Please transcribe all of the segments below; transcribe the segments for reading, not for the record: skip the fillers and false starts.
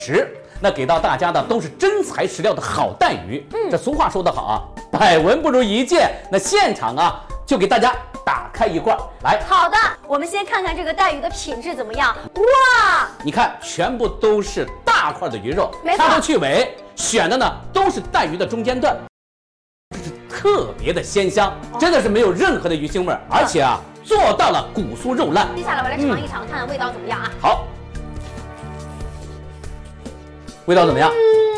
那给到大家的都是真材实料的好带鱼。这俗话说得好啊，百闻不如一见。那现场啊，就给大家打开一罐来。 好的，我们先看看这个带鱼的品质怎么样。哇， 你看，全部都是大块的鱼肉，掐头去尾，选的呢都是带鱼的中间段，这是特别的鲜香，真的是没有任何的鱼腥味，而且啊做到了骨酥肉烂。 接下来我来尝一尝，看看味道怎么样啊？ 好。味道怎么样？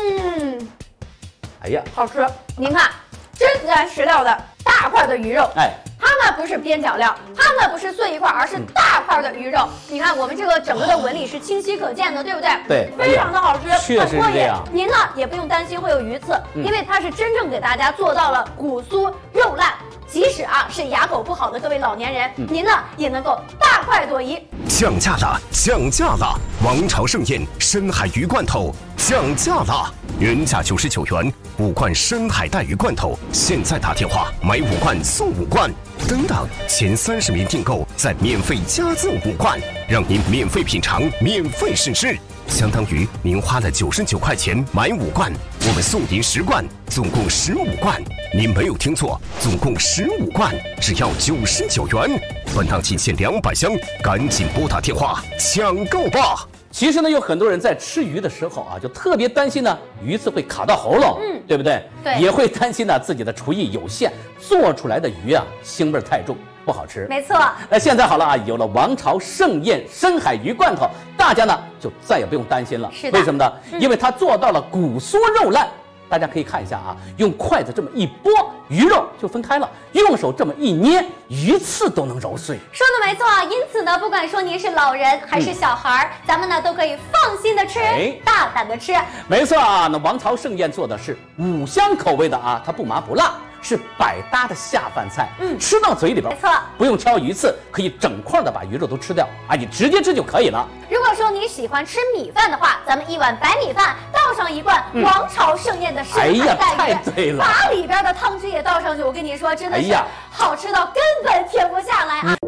哎呀， 好吃！您看，真材实料的大块的鱼肉，它呢不是边角料，它呢不是碎一块，而是大块的鱼肉。你看我们这个整个的纹理是清晰可见的，对不对？ 对， 非常的好吃， 确实是这样。 您呢也不用担心会有鱼刺，因为它是真正给大家做到了骨酥肉烂。即使啊是牙口不好的各位老年人，您呢也能够大快朵颐。 降价了，降价了！王朝盛宴深海鱼罐头降价了，原价99元，5罐深海带鱼罐头，现在打电话买5罐送5罐，等等，前30名订购再免费加赠5罐，让您免费品尝，免费试吃。相当于您花了99块钱买5罐，我们送您10罐，总共15罐。您没有听错，总共15罐，只要99元。本档仅限200箱，赶紧拨打电话抢购吧！ 其实呢，有很多人在吃鱼的时候啊，就特别担心呢鱼刺会卡到喉咙，对不对？ 对， 也会担心呢自己的厨艺有限，做出来的鱼啊腥味太重，不好吃。 没错。 那现在好了啊，有了王朝盛宴深海鱼罐头，大家呢就再也不用担心了。 是的。 为什么呢？因为它做到了骨酥肉烂。大家可以看一下啊，用筷子这么一拨，鱼肉就分开了；用手这么一捏，鱼刺都能揉碎。 说的没错，因此呢，不管说您是老人还是小孩，咱们呢都可以放心的吃，大胆的吃。 没错啊，那王朝盛宴做的是5香口味的啊，它不麻不辣，是百搭的下饭菜。吃到嘴里边， 没错， 不用挑鱼刺，可以整块的把鱼肉都吃掉啊，你直接吃就可以了。 如果说你喜欢吃米饭的话，咱们1碗白米饭倒上1罐王朝盛宴的深海带鱼， 太对了， 把里边的汤汁也倒上去，我跟你说，真的是好吃到根本停不下来啊！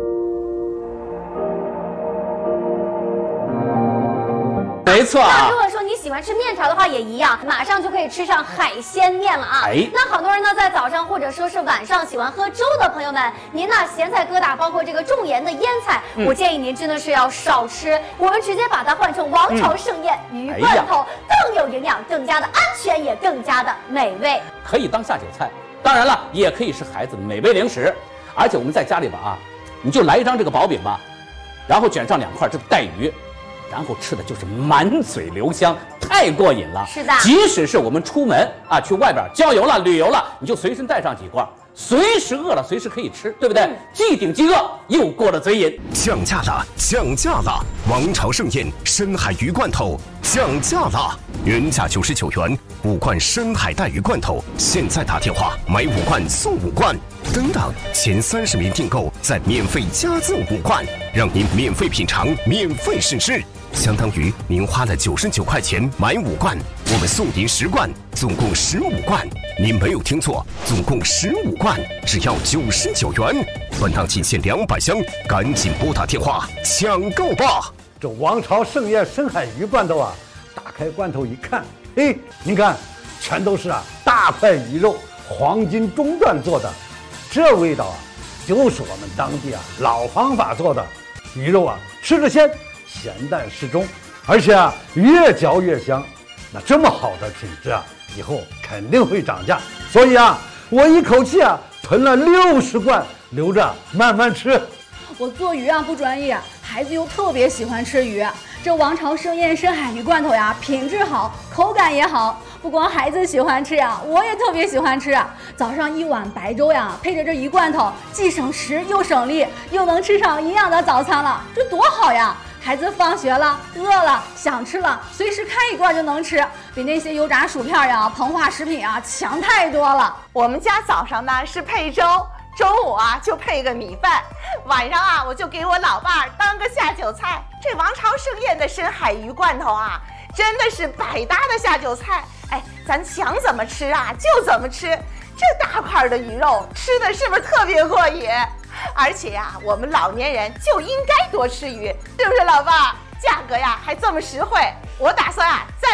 没错那如果说你喜欢吃面条的话，也一样，马上就可以吃上海鲜面了啊！那好多人呢，在早上或者说是晚上喜欢喝粥的朋友们，您呢咸菜疙瘩，包括这个重盐的腌菜，我建议您真的是要少吃。我们直接把它换成王朝盛宴鱼罐头，更有营养，更加的安全，也更加的美味。 可以当下酒菜，当然了，也可以是孩子的美味零食。而且我们在家里边啊，你就来一张这个薄饼吧，然后卷上2块这个带鱼。然后吃的就是满嘴留香，太过瘾了。 是的， 即使是我们出门啊，去外边郊游了、旅游了，你就随身带上几罐，随时饿了随时可以吃，对不对？既顶饥饿，又过了嘴瘾。 降价了，降价了！王朝盛宴深海鱼罐头降价了，原价99元，5罐深海带鱼罐头，现在打电话买5罐送5罐，等等，前30名订购再免费加赠5罐，让您免费品尝，免费试吃。相当于您花了99块钱买5罐，我们送您10罐，总共15罐。您没有听错，总共15罐，只要99元。本档仅限200箱，赶紧拨打电话抢购吧！ 这王朝盛宴深海鱼罐头啊，打开罐头一看，嘿，您看，全都是大块鱼肉，黄金中段做的，这味道就是我们当地老方法做的。鱼肉吃着鲜，咸淡适中，而且越嚼越香。那这么好的品质以后肯定会涨价，所以我一口气囤了60罐，留着慢慢吃。 我做鱼不专业，孩子又特别喜欢吃鱼。这王朝盛宴深海鱼罐头品质好，口感也好。不光孩子喜欢吃我也特别喜欢吃。早上1碗白粥配着这鱼罐头，既省时又省力，又能吃上营养的早餐了，这多好呀！孩子放学了，饿了，想吃了，随时开1罐就能吃，比那些油炸薯片膨化食品强太多了。 我们家早上呢是配粥，中午就配个米饭，晚上我就给我老伴儿当个下酒菜。这王朝盛宴的深海鱼罐头真的是百搭的下酒菜。哎，咱想怎么吃就怎么吃。这大块的鱼肉吃的是不是特别过瘾？而且我们老年人就应该多吃鱼，是不是老伴儿？价格还这么实惠，我打算再